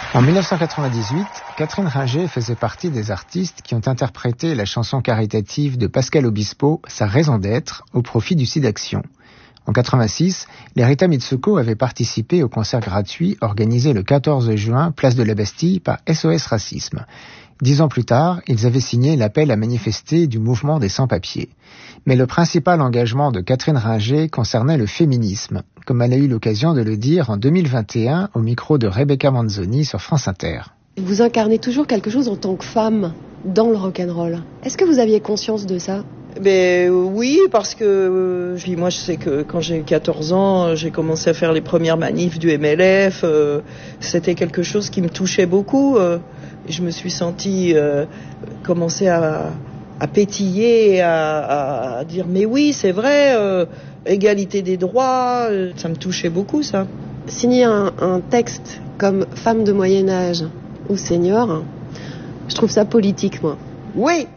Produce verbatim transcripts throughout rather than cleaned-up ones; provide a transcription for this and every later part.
En dix-neuf cent quatre-vingt-dix-huit, Catherine Ringer faisait partie des artistes qui ont interprété la chanson caritative de Pascal Obispo, Sa raison d'être, au profit du SIDAction. En quatre-vingt-six, les Rita Mitsuko avaient participé au concert gratuit organisé le quatorze juin, place de la Bastille, par S O S Racisme. Dix ans plus tard, ils avaient signé l'appel à manifester du mouvement des sans-papiers. Mais le principal engagement de Catherine Ringer concernait le féminisme, comme elle a eu l'occasion de le dire en deux mille vingt et un au micro de Rebecca Manzoni sur France Inter. Vous incarnez toujours quelque chose en tant que femme dans le rock'n'roll. Est-ce que vous aviez conscience de ça ? Ben oui, parce que euh, puis moi je sais que quand j'ai quatorze ans, j'ai commencé à faire les premières manifs du M L F. Euh, c'était quelque chose qui me touchait beaucoup. Euh, je me suis sentie euh, commencer à, à pétiller, à, à dire mais oui c'est vrai, euh, égalité des droits. Euh, ça me touchait beaucoup ça. Signer un, un texte comme femme de Moyen Âge ou senior, je trouve ça politique moi. Oui.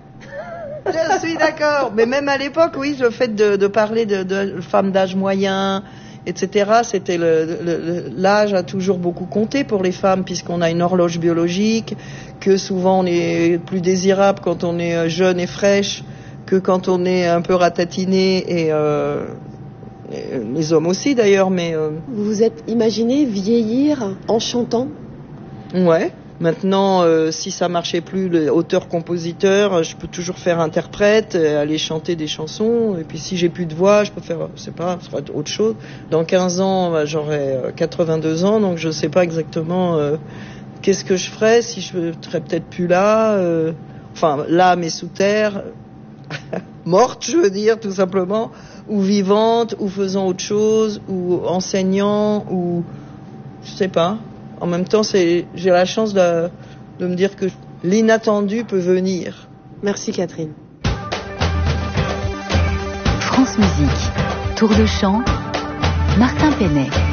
Je suis d'accord, mais même à l'époque, oui, le fait de, de parler de, de femmes d'âge moyen, et cetera, c'était le, le, l'âge a toujours beaucoup compté pour les femmes puisqu'on a une horloge biologique, que souvent on est plus désirable quand on est jeune et fraîche que quand on est un peu ratatiné et, euh, et les hommes aussi d'ailleurs, mais euh... vous vous êtes imaginé vieillir en chantant ? Ouais. Maintenant, euh, si ça marchait plus, l'auteur-compositeur, je peux toujours faire interprète, aller chanter des chansons. Et puis si j'ai plus de voix, je peux faire, je sais pas, ça va être autre chose. Dans quinze ans, bah, j'aurai quatre-vingt-deux ans, donc je sais pas exactement euh, qu'est-ce que je ferais si je serais peut-être plus là. Euh, enfin, là, mais sous terre, morte, je veux dire, tout simplement, ou vivante, ou faisant autre chose, ou enseignant, ou je sais pas. En même temps, c'est, j'ai la chance de, de me dire que l'inattendu peut venir. Merci Catherine. France Musique, Tour de chant, Martin Penet.